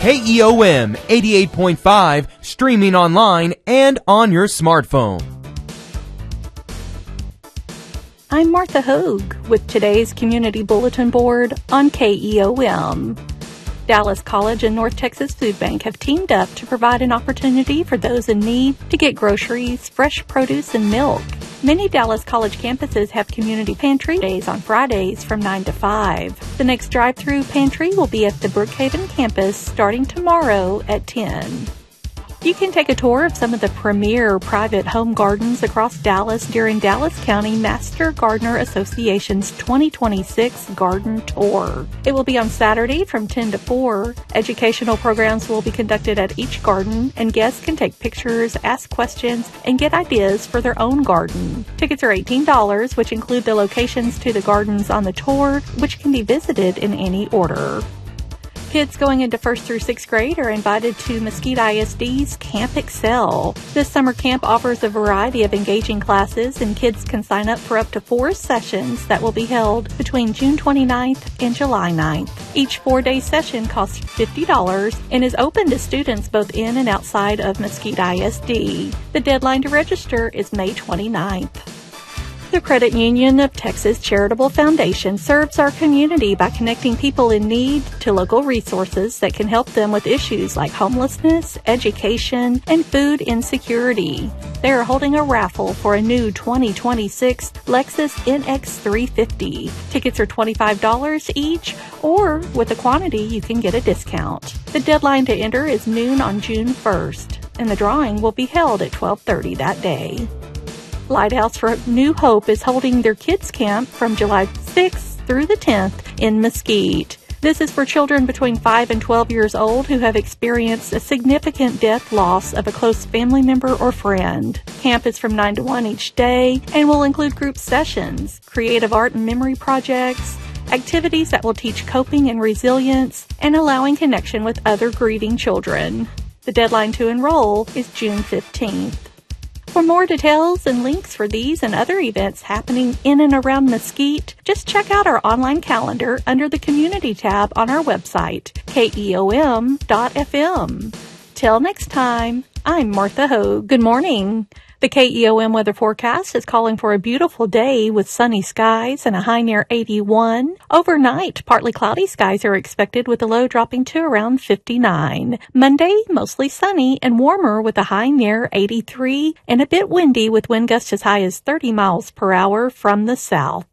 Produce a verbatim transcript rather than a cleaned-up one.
K E O M eighty-eight point five, streaming online and on your smartphone. I'm Martha Hogue with today's Community Bulletin Board on K E O M. Dallas College and North Texas Food Bank have teamed up to provide an opportunity for those in need to get groceries, fresh produce, and milk. Many Dallas College campuses have community pantry days on Fridays from nine to five. The next drive-through pantry will be at the Brookhaven campus starting tomorrow at ten. You can take a tour of some of the premier private home gardens across Dallas during Dallas County Master Gardener Association's twenty twenty-six Garden Tour. It will be on Saturday from ten to four. Educational programs will be conducted at each garden, and guests can take pictures, ask questions, and get ideas for their own garden. Tickets are eighteen dollars, which include the locations to the gardens on the tour, which can be visited in any order. Kids going into first through sixth grade are invited to Mesquite I S D's Camp Excel. This summer camp offers a variety of engaging classes, and kids can sign up for up to four sessions that will be held between June twenty-ninth and July ninth. Each four-day session costs fifty dollars and is open to students both in and outside of Mesquite I S D. The deadline to register is May twenty-ninth. The Credit Union of Texas Charitable Foundation serves our community by connecting people in need to local resources that can help them with issues like homelessness, education, and food insecurity. They are holding a raffle for a new twenty twenty-six Lexus N X three fifty. Tickets are twenty-five dollars each, or with a quantity you can get a discount. The deadline to enter is noon on June first, and the drawing will be held at twelve thirty that day. Lighthouse for New Hope is holding their kids camp from July sixth through the tenth in Mesquite. This is for children between five and twelve years old who have experienced a significant death loss of a close family member or friend. Camp is from nine to one each day and will include group sessions, creative art and memory projects, activities that will teach coping and resilience, and allowing connection with other grieving children. The deadline to enroll is June fifteenth. For more details and links for these and other events happening in and around Mesquite, just check out our online calendar under the Community tab on our website, K E O M dot F M. Till next time, I'm Martha Hogue. Good morning. The K E O M weather forecast is calling for a beautiful day with sunny skies and a high near eighty-one. Overnight, partly cloudy skies are expected with a low dropping to around fifty-nine. Monday, mostly sunny and warmer with a high near eighty-three and a bit windy with wind gusts as high as thirty miles per hour from the south.